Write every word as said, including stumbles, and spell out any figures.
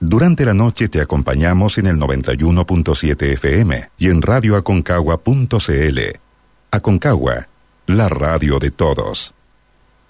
Durante la noche te acompañamos en el noventa y uno punto siete F M y en radio aconcagua punto c l. Aconcagua, la radio de todos.